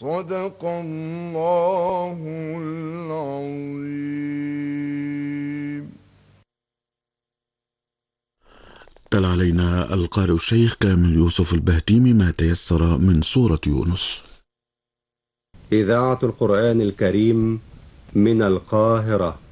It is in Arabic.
صدق الله العظيم. تلا علينا القارئ الشيخ كامل يوسف البهتيمي ما تيسر من سورة يونس. إذاعة القرآن الكريم من القاهرة.